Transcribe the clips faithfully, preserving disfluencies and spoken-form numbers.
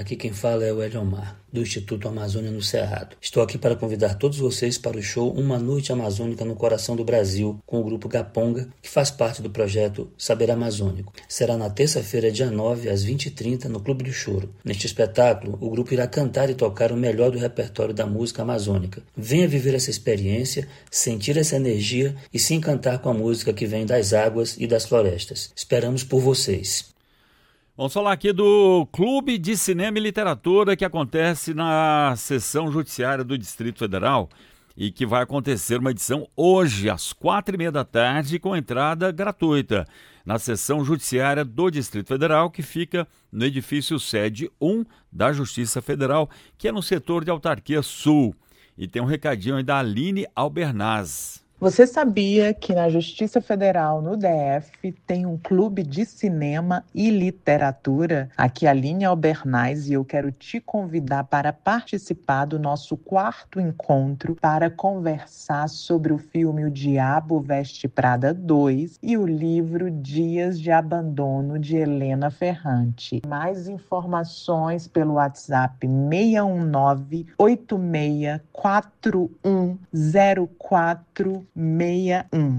Aqui quem fala é o Eliomar, do Instituto Amazônia no Cerrado. Estou aqui para convidar todos vocês para o show Uma Noite Amazônica no Coração do Brasil, com o grupo Gaponga, que faz parte do projeto Saber Amazônico. Será na terça-feira, dia nove, às vinte e trinta, no Clube do Choro. Neste espetáculo, o grupo irá cantar e tocar o melhor do repertório da música amazônica. Venha viver essa experiência, sentir essa energia e se encantar com a música que vem das águas e das florestas. Esperamos por vocês. Vamos falar aqui do Clube de Cinema e Literatura, que acontece na Seção Judiciária do Distrito Federal e que vai acontecer uma edição hoje, às quatro e meia da tarde, com entrada gratuita, na Seção Judiciária do Distrito Federal, que fica no edifício sede um da Justiça Federal, que é no setor de Autarquia Sul. E tem um recadinho aí da Aline Albernaz. Você sabia que na Justiça Federal, no D F, tem um clube de cinema e literatura? Aqui é a Aline Albernaz e eu quero te convidar para participar do nosso quarto encontro para conversar sobre o filme O Diabo Veste Prada dois e o livro Dias de Abandono, de Helena Ferrante. Mais informações pelo WhatsApp seis um nove, oito seis quatro um zero quatro seis um.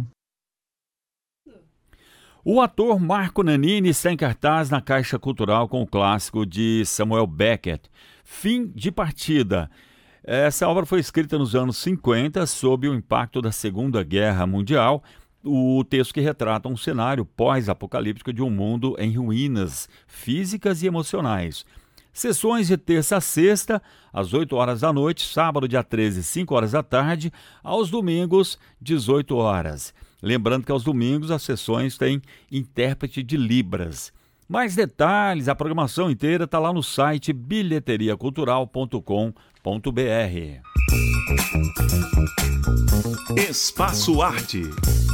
O ator Marco Nanini está em cartaz na Caixa Cultural com o clássico de Samuel Beckett, Fim de Partida. Essa obra foi escrita nos anos cinquenta sob o impacto da Segunda Guerra Mundial, o texto que retrata um cenário pós-apocalíptico de um mundo em ruínas físicas e emocionais. Sessões de terça a sexta, às oito horas da noite, sábado, dia treze, cinco horas da tarde, aos domingos, dezoito horas. Lembrando que aos domingos as sessões têm intérprete de Libras. Mais detalhes, a programação inteira está lá no site bilheteria cultural ponto com ponto br. Espaço Arte.